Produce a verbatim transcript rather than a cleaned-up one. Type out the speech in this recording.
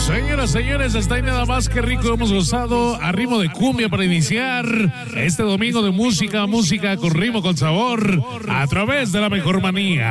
Señoras, señores, hasta ahí nada más que rico hemos gozado a ritmo de cumbia para iniciar este domingo de música, música con ritmo, con sabor, a través de la mejor manía.